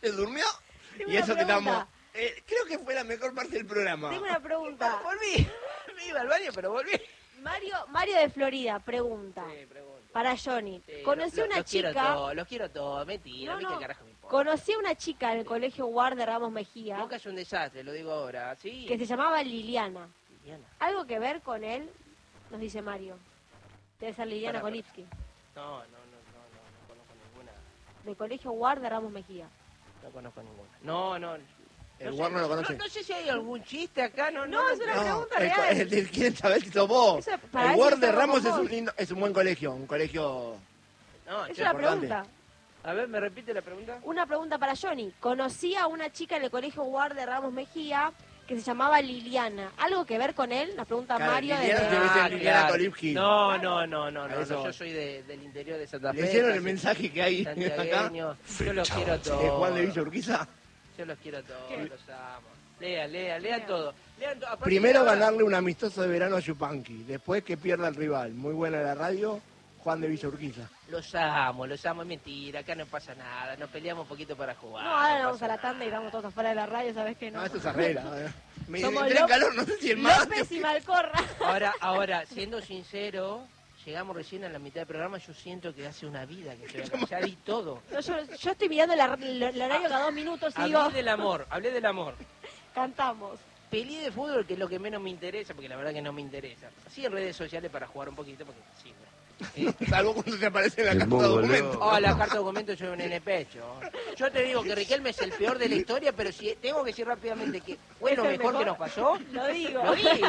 se durmió y eso quedamos. Creo que fue la mejor parte del programa. Tengo una pregunta. Volví. Me iba al baño, pero volví. Mario de Florida pregunta. Sí, pregunta. Para Johnny. Sí, Conocí una chica. Los quiero todos, mentira, No. qué carajo me importa. Conocí a una chica en el colegio Guard de Ramos Mejía. Nunca es un desastre, lo digo ahora, ¿sí? Que se llamaba Liliana. Liliana. ¿Algo que ver con él? Nos dice Mario. Debe ser Liliana Kolipsky. No conozco ninguna. Del colegio Guard de Ramos Mejía. No conozco ninguna. No. El Guard no lo conoce. No sé si hay algún chiste acá, No, es una pregunta real. ¿Quieren saber si sos vos? Eso, El Guard de Ramos es un buen colegio, un colegio... No, Es una pregunta. A ver, ¿me repite la pregunta? Una pregunta para Johnny. Conocí a una chica en el colegio Guard de Ramos Mejía que se llamaba Liliana. ¿Algo que ver con él? Nos pregunta Claro, Mario. Liliana debe ser Liliana Kolipsky. No, yo soy del interior de Santa Fe. ¿Le hicieron el mensaje que hay acá? Yo los quiero todos. ¿De Juan de Villa Urquiza? Yo los quiero todos, los amo. Lean todo. Primero ganarle un amistoso de verano a Yupanqui, después que pierda el rival. Muy buena la radio, Juan de Villa Urquiza. Los amo, es mentira, acá no pasa nada, nos peleamos un poquito para jugar. No, ahora nos vamos a la tanda y vamos todos afuera de la radio, ¿sabes qué? No, eso se arregla. Me Somos entré en calor, no sé si el más... López y Malcorra. Ahora, siendo sincero, llegamos recién a la mitad del programa, yo siento que hace una vida que estoy acá, ya di todo. No, yo estoy mirando el horario cada 2 minutos y digo... Hablé del amor. Cantamos. Peleé de fútbol, que es lo que menos me interesa, porque la verdad que no me interesa. Sí, en redes sociales para jugar un poquito, porque sí. Salvo cuando te aparece la carta de documento. La carta de documento yo un pecho. Yo te digo que Riquelme es el peor de la historia, pero si tengo que decir rápidamente que fue lo mejor que nos pasó, lo digo.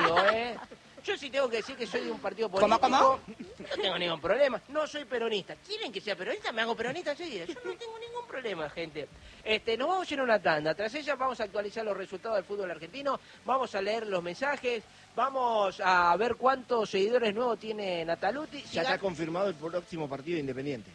Yo sí tengo que decir que soy de un partido político. ¿Cómo? No tengo ningún problema. No soy peronista. ¿Quieren que sea peronista? Me hago peronista enseguida. Yo no tengo ningún problema, gente. Nos vamos a ir a una tanda. Tras ella vamos a actualizar los resultados del fútbol argentino. Vamos a leer los mensajes. Vamos a ver cuántos seguidores nuevos tiene Nataluti. Ya está confirmado el próximo partido de Independiente.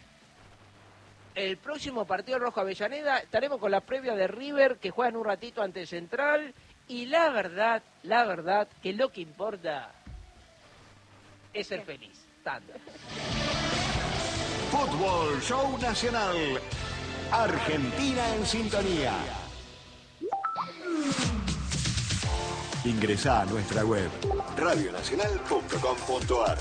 El próximo partido Rojo Avellaneda. Estaremos con la previa de River, que juega en un ratito ante Central. Y la verdad, que lo que importa es ser feliz. Tanda. Fútbol Show Nacional. Argentina en sintonía. Ingresá a nuestra web radionacional.com.ar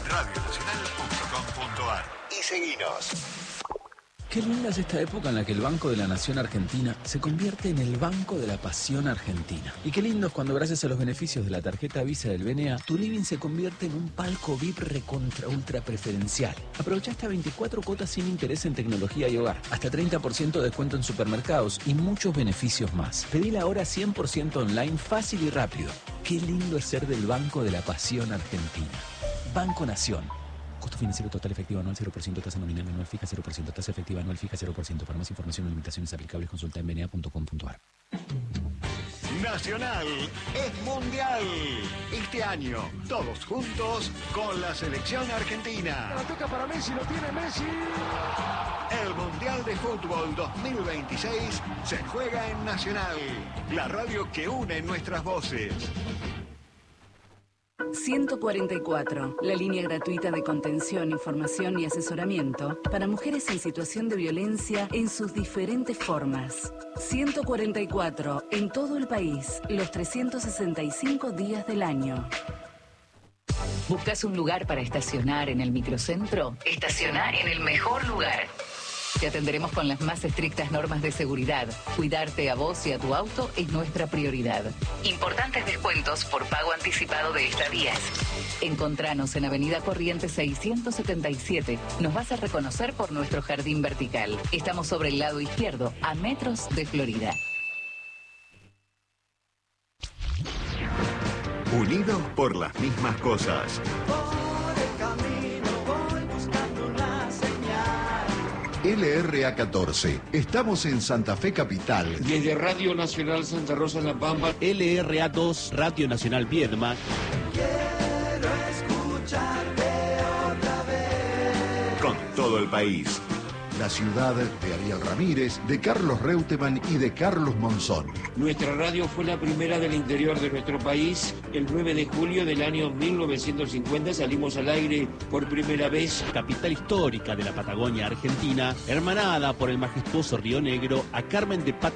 y seguinos. Qué linda es esta época en la que el Banco de la Nación Argentina se convierte en el Banco de la Pasión Argentina. Y qué lindo es cuando gracias a los beneficios de la tarjeta Visa del BNA, tu living se convierte en un palco VIP recontra ultra preferencial. Aprovecha hasta 24 cuotas sin interés en tecnología y hogar, hasta 30% de descuento en supermercados y muchos beneficios más. Pedila ahora 100% online, fácil y rápido. Qué lindo es ser del Banco de la Pasión Argentina. Banco Nación. Costo financiero total efectivo anual 0%, tasa nominal anual fija 0%, tasa efectiva anual fija 0%. Para más información o limitaciones aplicables consulta en bna.com.ar. Nacional es mundial. Este año, todos juntos con la selección argentina. La toca para Messi, lo tiene Messi. El Mundial de Fútbol 2026 se juega en Nacional, la radio que une nuestras voces. 144, la línea gratuita de contención, información y asesoramiento para mujeres en situación de violencia en sus diferentes formas. 144, en todo el país, los 365 días del año. ¿Buscas un lugar para estacionar en el microcentro? Estaciona en el mejor lugar. Te atenderemos con las más estrictas normas de seguridad. Cuidarte a vos y a tu auto es nuestra prioridad. Importantes descuentos por pago anticipado de estadías. Encontranos en Avenida Corrientes 677. Nos vas a reconocer por nuestro jardín vertical. Estamos sobre el lado izquierdo, a metros de Florida. Unidos por las mismas cosas. LRA14. Estamos en Santa Fe Capital. Desde Radio Nacional Santa Rosa en La Pampa. LRA2, Radio Nacional Viedma. Quiero escucharte otra vez. Con todo el país. La ciudad de Ariel Ramírez, de Carlos Reutemann y de Carlos Monzón. Nuestra radio fue la primera del interior de nuestro país. El 9 de julio del año 1950 salimos al aire por primera vez. Capital histórica de la Patagonia Argentina, hermanada por el majestuoso Río Negro, a Carmen de Patagonia.